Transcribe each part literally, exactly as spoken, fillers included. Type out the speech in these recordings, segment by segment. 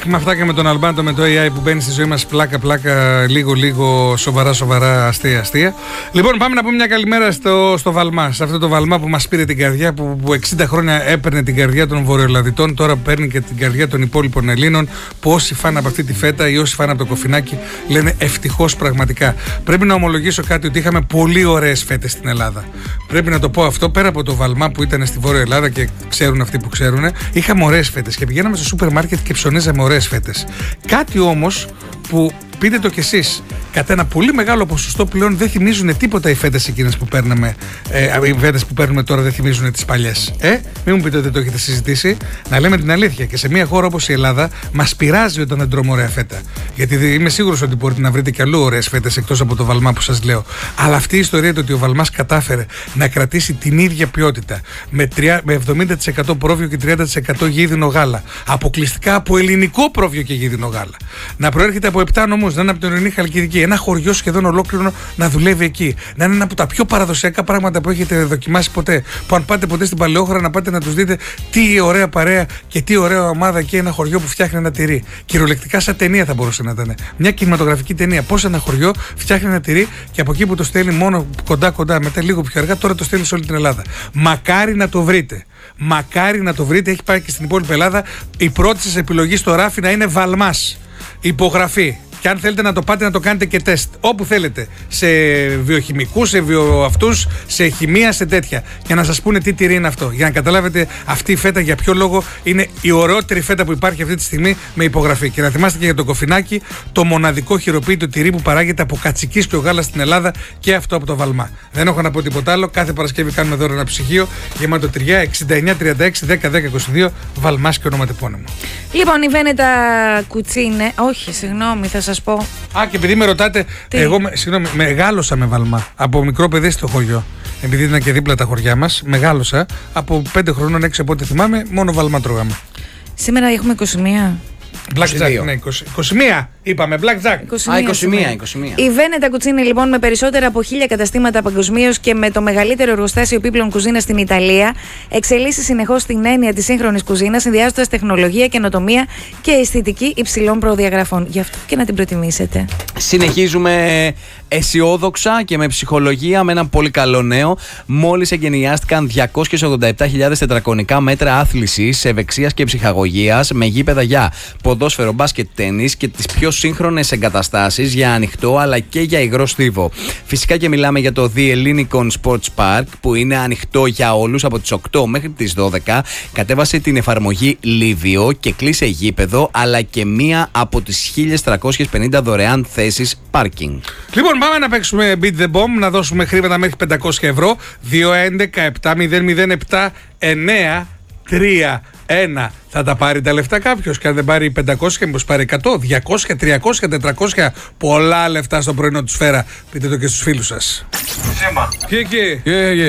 με αυτά και με τον Αλμπάντο, με το έι άι που μπαίνει στη ζωή μας πλάκα πλάκα, λίγο λίγο σοβαρά σοβαρά, αστεία αστεία. Λοιπόν, πάμε να πούμε μια καλημέρα στο, στο Βαλμά, σε αυτό το Βαλμά που μας πήρε την καρδιά, που, που εξήντα χρόνια έπαιρνε την καρδιά των Βορειοελλαδιτών, τώρα παίρνει και την καρδιά των υπόλοιπων Ελλήνων, που όσοι φάνε από αυτή τη φέτα ή όσοι φάνε από το κοφινάκι λένε ευτυχώς πραγματικά. Πρέπει να ομολογήσω κάτι, ότι είχαμε πολύ ωραίες φέτες στην Ελλάδα. Πρέπει να το πω αυτό, πέρα από το Βαλμά που ήταν στη Βόρεια Ελλάδα και ξέρουν αυτοί που ξέρουν, είχαμε ωραίες φέτες και πηγαίναμε στο σούπερ μάρκετ και ψωνίζαμε ωραίες φέτες. Κάτι όμως που, πείτε το κι εσείς, κατά ένα πολύ μεγάλο ποσοστό πλέον δεν θυμίζουν τίποτα οι φέτες εκείνες που παίρναμε, ε, οι φέτες που παίρνουμε τώρα δεν θυμίζουν τις παλιές. Ε, μην μου πείτε ότι δεν το έχετε συζητήσει. Να λέμε την αλήθεια. Και σε μια χώρα όπως η Ελλάδα μας πειράζει όταν δεν τρώμε ωραία φέτα. Γιατί είμαι σίγουρος ότι μπορείτε να βρείτε κι αλλού ωραίες φέτες εκτός από το Βαλμά που σας λέω. Αλλά αυτή η ιστορία του ότι ο Βαλμάς κατάφερε να κρατήσει την ίδια ποιότητα με, με εβδομήντα τοις εκατό πρόβιο και τριάντα τοις εκατό γίδινο γάλα. Αποκλειστικά από ελληνικό πρόβιο και γίδινο γάλα. Να προέρχεται από επτά νομούς, να είναι από την Ειρηνική Χαλκιδική. Ένα χωριό σχεδόν ολόκληρο να δουλεύει εκεί. Να είναι ένα από τα πιο παραδοσιακά πράγματα που έχετε δοκιμάσει ποτέ. Που αν πάτε ποτέ στην Παλαιόχώρα να πάτε να τους δείτε τι ωραία παρέα και τι ωραία ομάδα και ένα χωριό που φτιάχνει ένα τυρί. Κυριολεκτικά σαν ταινία θα μπορούσε να ήταν. Μια κινηματογραφική ταινία. Πώς ένα χωριό φτιάχνει ένα τυρί και από εκεί που το στέλνει μόνο κοντά-κοντά, μετά λίγο πιο αργά, τώρα το στέλνει σε όλη την Ελλάδα. Μακάρι να το βρείτε. Μακάρι να το βρείτε. Έχει πάει και στην υπόλοιπη Ελλάδα. Η πρώτη σας επιλογή στο ράφι να είναι Βαλμάς. Υπογραφή. Και αν θέλετε να το πάτε να το κάνετε και τεστ. Όπου θέλετε. Σε βιοχημικούς, σε βιοαυτούς, σε χημεία, σε τέτοια. Για να σας πούνε τι τυρί είναι αυτό. Για να καταλάβετε αυτή η φέτα για ποιο λόγο είναι η ωραιότερη φέτα που υπάρχει αυτή τη στιγμή με υπογραφή. Και να θυμάστε και για το κοφινάκι, το μοναδικό χειροποίητο τυρί που παράγεται από κατσικίσκιο γάλα στην Ελλάδα και αυτό από το Βαλμά. Δεν έχω να πω τίποτα άλλο. Κάθε Παρασκευή κάνουμε δώρο ένα ψυγείο γεμάτο τυριά εξήντα εννιά τριάντα έξι δέκα δέκα είκοσι δύο Βαλμάς και ονοματεπώνυμο. Λοιπόν, η Βένετα Κουτσίνε. Όχι, συγγνώμη, θα σας πω. Α, και επειδή με ρωτάτε, τι? εγώ συγγνώμη, μεγάλωσα με Βαλμά. Από μικρό παιδί στο χωριό. Επειδή ήταν και δίπλα τα χωριά μας, μεγάλωσα. Από πέντε χρονών, έξι από ό,τι θυμάμαι, μόνο Βαλμά τρώγαμε. Σήμερα έχουμε είκοσι μία. Blackjack, ναι, είκοσι, είκοσι μία είπαμε, Blackjack. είκοσι μία, Α, είκοσι μία, είκοσι μία. Η Βένετα Κουτσίνη, λοιπόν, με περισσότερα από χίλια καταστήματα παγκοσμίως και με το μεγαλύτερο εργοστάσιο επίπλων κουζίνα στην Ιταλία, εξελίσσει συνεχώς την έννοια της σύγχρονης κουζίνας, συνδυάζοντας τεχνολογία, καινοτομία και αισθητική υψηλών προδιαγραφών. Γι' αυτό και να την προτιμήσετε. Συνεχίζουμε αισιόδοξα και με ψυχολογία με ένα πολύ καλό νέο. Μόλις εγκαινιάστηκαν διακόσιες ογδόντα επτά χιλιάδες τετραγωνικά μέτρα άθλησης, ευεξίας και ψυχαγωγίας με γήπεδα για ποδόσφαιρο, μπάσκετ, τένις και τις πιο σύγχρονες εγκαταστάσεις για ανοιχτό αλλά και για υγρό στίβο. Φυσικά και μιλάμε για το The Ellinikon Sports Park που είναι ανοιχτό για όλους από τις οκτώ μέχρι τις δώδεκα. Κατέβασε την εφαρμογή Livio και κλείσε γήπεδο αλλά και μία από τις χίλιες τριακόσιες πενήντα δωρεάν θέσεις πάρκινγκ. Λοιπόν, πάμε να παίξουμε Beat the Bomb, να δώσουμε χρήματα μέχρι πεντακόσια ευρώ. δύο έντεκα επτά μηδέν μηδέν επτά εννέα τρία ένα. Θα τα πάρει τα λεφτά κάποιος? Και αν δεν πάρει πεντακόσια, μήπως πάρει εκατό, διακόσια, τριακόσια, τετρακόσια? Πολλά λεφτά στο πρωινό του Σφαίρα. Πείτε το και στους φίλους σας. Σέμα. Και εκεί.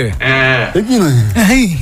Εκεί είναι.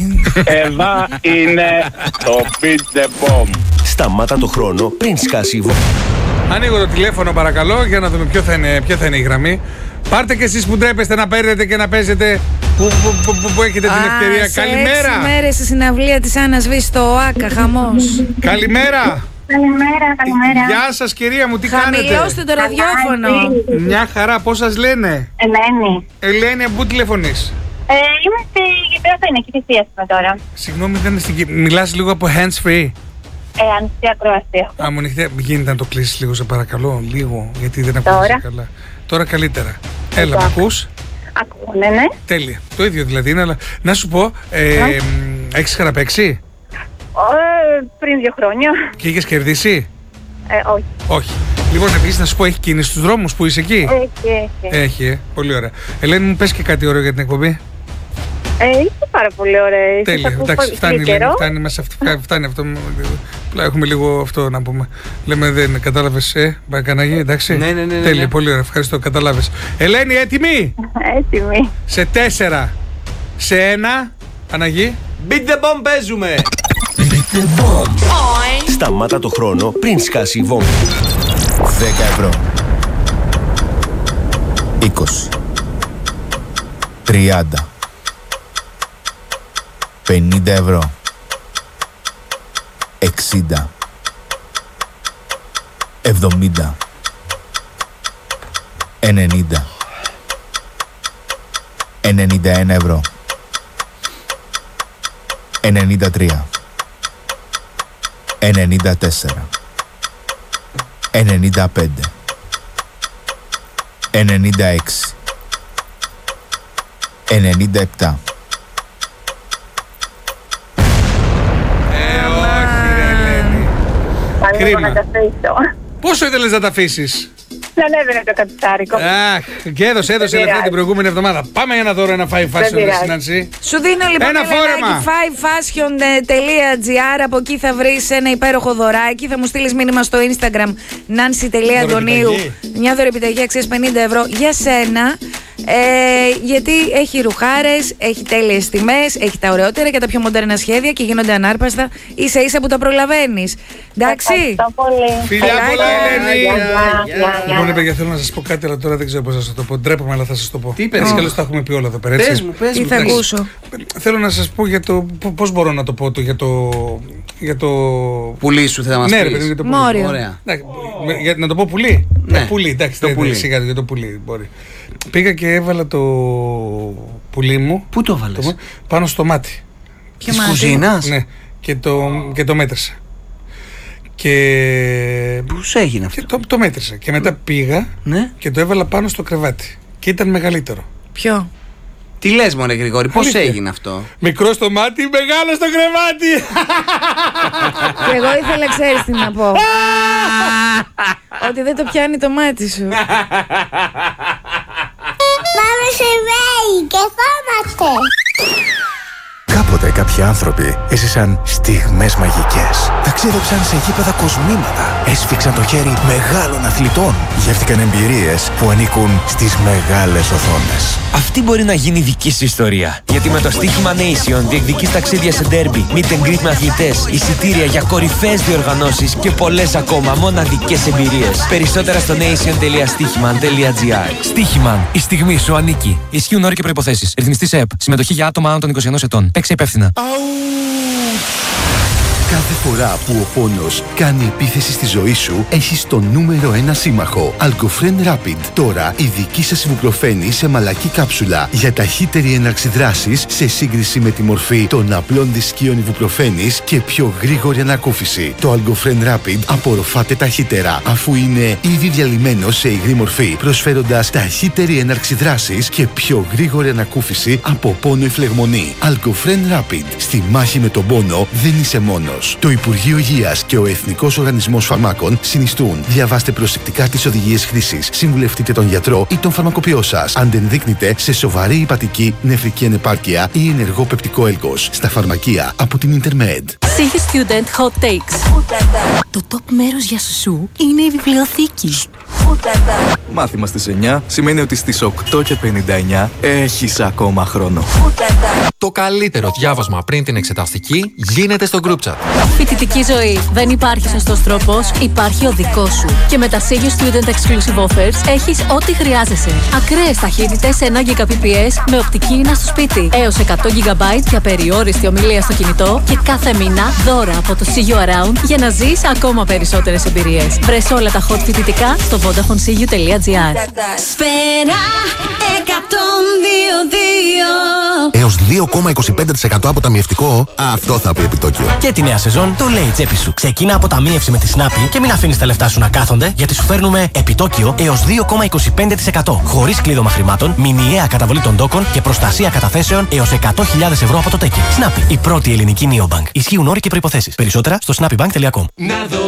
Εδώ είναι το Beat the Bomb. Σταμάτα το χρόνο πριν σκάσει η βόμβα. Ανοίγω το τηλέφωνο παρακαλώ για να δούμε ποιο θα είναι, ποια θα είναι η γραμμή. Πάρτε και εσείς που ντρέπεστε να παίρνετε και να παίζετε, που, που, που, που, που έχετε Α, την ευκαιρία. σε Καλημέρα! έξι μέρες στη συναυλία της Άννας Β στο ΟΑΚΑ, χαμός. Καλημέρα! Καλημέρα, καλημέρα. Γεια σας κυρία μου, τι κάνετε? Χαμηλώστε το ραδιόφωνο. Μια χαρά, πώς σας λένε? Ελένη. Ελένη, από πού τηλεφωνείς? Ε, είμαι στη Γητρέα Φενική θυσία τώρα. Συγγνώμη, δεν είναι στην... μιλάς λίγο από hands free. Ε, ανοιχτή ακρόαση. Α, μου νυχτή, γίνεται να το κλείσεις λίγο σε παρακαλώ, λίγο, γιατί δεν ακούγεσαι καλά. Τώρα καλύτερα. Έλα, με ακούς? Ακούω, ναι, ναι. Τέλεια. Το ίδιο δηλαδή είναι, αλλά να σου πω, ε, ε, έχεις χαραπαίξει? Ε, πριν δύο χρόνια. Και είχες κερδίσει? Ε, όχι. Όχι. Λοιπόν, επίσης να σου πω, έχει κίνηση στους δρόμους που είσαι εκεί? Έχει, έχει. Έχει, ε. Πολύ ωραία. Ελένη, μου πες και κάτι ωραίο για την εκπομπή. Ε, είστε πάρα πολύ ωραία. Τέλεια. Εντάξει, φτάνει, λέμε, φτάνει, μέσα, φτάνει αυτό. Έχουμε λίγο αυτό να πούμε. Λέμε, δεν κατάλαβες, ε, Μπακαναγή, εντάξει. Ναι, ναι, ναι, ναι. Τέλεια, πολύ ωραία. Ευχαριστώ, κατάλαβες. Ελένη, έτοιμη? Έτοιμη. Σε τέσσερα, σε ένα, Παναγή. Beat the Bomb παίζουμε! Beat the Bomb. Σταμάτα το χρόνο πριν σκάσει η βόμβα. δέκα ευρώ. είκοσι. τριάντα. πενήντα ευρώ. εξήντα. εβδομήντα, ενενήντα, ενενήντα ένα ευρώ, ενενήντα τρία, ενενήντα τέσσερα, ενενήντα πέντε, ενενήντα έξι, ενενήντα επτά. Ε, όχι ρε Ελένη. Πάλι Κρίμα. να τα αφήσω. Πόσο ήθελες να τα αφήσεις? Δεν έδινε το κατοστάρικο. Αχ, και έδωσε, έδωσε Δεν λεφτά πειράζει. την προηγούμενη εβδομάδα. Πάμε για ένα δώρο, ένα five fashion, πειράζει. συνάντηση. Σου δίνω λοιπόν Ένα φόρεμα. five fashion τελεία gr. Από εκεί θα βρεις ένα υπέροχο δωράκι. Θα μου στείλεις μήνυμα στο Instagram nancy.antoniou. Δωρεπιταγή. Μια δωρεπιταγή αξίας πενήντα ευρώ για σένα. Ε, γιατί έχει ρουχάρες, έχει τέλειες τιμές, έχει τα ωραιότερα και τα πιο μοντέρνα σχέδια και γίνονται ανάρπαστα ίσα ίσα που τα προλαβαίνεις. Εντάξει. Ευχαριστώ πολύ. Φιλιά πολλά, Ελένη. Γεια, γεια, γεια. Λοιπόν, παιδιά, θέλω να σας πω κάτι, αλλά τώρα δεν ξέρω πώς θα σας το πω. Ντρέπομαι, αλλά θα σας το πω. Τι είπες? Έτσι κι αλλιώς τα έχουμε πει όλα εδώ πέρα. έτσι. Πες μου, πες Τι μου. θα εντάξει. ακούσω. Θέλω να σας πω για το. Πώς μπορώ να το πω το, για το. Για το. Πουλί σου θα μας Ναι, ρε πεις. παιδί, για το πουλί. Μόριο. Ωραία. Εντάξει, με- για, να το πω πουλί. Ναι. Ε, πουλί, εντάξει, Το το πουλί. Σιγά για το πουλί μπορεί. Πήγα και έβαλα το πουλί μου. Πού το έβαλες? το- πάνω στο μάτι. Ποιο Της μάτι? κουζίνας? Ναι. Και το, και το μέτρησα. Και. Πώς έγινε Και αυτό? το, το μέτρησα. Και μετά πήγα Ναι. και το έβαλα πάνω στο κρεβάτι. Και ήταν μεγαλύτερο. Ποιο? Τι λες μωρέ Γρηγόρη, πώς Αλήθεια. έγινε αυτό? Μικρό στο μάτι, μεγάλο στο κρεβάτι. Και εγώ ήθελα, ξέρεις τι να πω. Ότι δεν το πιάνει το μάτι σου. Πάμε σε βέη και φάμαστε. Κάποτε κάποιοι άνθρωποι έζησαν στιγμές μαγικές. Ταξίδεψαν σε γήπεδα κοσμήματα. Έσφιξαν το χέρι μεγάλων αθλητών. Γεύτηκαν εμπειρίες που ανήκουν στις μεγάλες οθόνες. Αυτή μπορεί να γίνει δική σου ιστορία. Γιατί με το στοίχημα Nation διεκδικείς ταξίδια σε ντέρμπι, meet and greet με αθλητές, εισιτήρια για κορυφαίες διοργανώσεις και πολλές ακόμα μοναδικές εμπειρίες. Περισσότερα στο nation τελεία στοίχημαν τελεία gr. Στοίχημαν. Η στιγμή σου ανήκει. Ισχύουν όροι και προϋποθέσεις. Ρυθμιστής ΕΕΠ. Συμμετοχή για άτομα άνω των είκοσι ενός ετών. Παίξε υπεύθυνα. Κάθε φορά που ο πόνος κάνει επίθεση στη ζωή σου, έχεις το νούμερο ένα σύμμαχο. Algofren Rapid. Τώρα η δική σας ιβουπροφένη σε μαλακή κάψουλα για ταχύτερη έναρξη δράσης σε σύγκριση με τη μορφή των απλών δισκίων ιβουπροφένης και πιο γρήγορη ανακούφιση. Το Algofren Rapid απορροφάται ταχύτερα αφού είναι ήδη διαλυμένο σε υγρή μορφή, προσφέροντας ταχύτερη έναρξη δράσης και πιο γρήγορη ανακούφιση από πόνο ή φλεγμονή. Algofren Rapid. Στη μάχη με τον πόνο δεν είσαι μόνος. Το Υπουργείο Υγείας και ο Εθνικός Οργανισμός Φαρμάκων συνιστούν. Διαβάστε προσεκτικά τις οδηγίες χρήσης. Συμβουλευτείτε τον γιατρό ή τον φαρμακοποιό σας. Αν δεν δείκνετε σε σοβαρή υπατική, νεφρική ανεπάρκεια ή ενεργό πεπτικό έλκος. Στα φαρμακεία από την Intermed. Seju Student Hot Takes. Το top μέρος για σου είναι η βιβλιοθήκη. Μάθημα στις εννιά σημαίνει ότι στις οκτώ και πενήντα εννιά έχεις ακόμα χρόνο. Το καλύτερο διάβασμα πριν την εξεταστική γίνεται στο group chat. Φοιτητική ζωή. Δεν υπάρχει σωστός τρόπος, υπάρχει ο δικός σου. Και με τα Seju Student Exclusive Offers έχεις ό,τι χρειάζεσαι. Ακραίες ταχύτητες ένα Gbps με οπτική ίνα στο σπίτι. Έως εκατό τζι μπι για περιόριστη ομιλία στο κινητό και κάθε μήνα δώρα από το See You Around για να ζεις ακόμα περισσότερες εμπειρίες. Βρες όλα τα hot φοιτητικά στο vodafone seju τελεία gr. Σφαίρα εκατόν δύο δύο. Έως δύο κόμμα είκοσι πέντε τοις εκατό αποταμιευτικό, αυτό θα πει επιτόκιο. Και τη νέα σεζόν το λέει η τσέπη σου. Ξεκινά αποταμίευση με τη Snappi και μην αφήνεις τα λεφτά σου να κάθονται, γιατί σου φέρνουμε επιτόκιο έως δύο κόμμα είκοσι πέντε τοις εκατό. Χωρίς κλείδωμα χρημάτων, μηνιαία καταβολή των τόκων και προστασία καταθέσεων έως εκατό χιλιάδες ευρώ από το τέκι. Snappi, η πρώτη ελληνική neobank. Ισχύουν όροι και προϋποθέσεις. Περισσότερα στο snappybank τελεία com. Να δω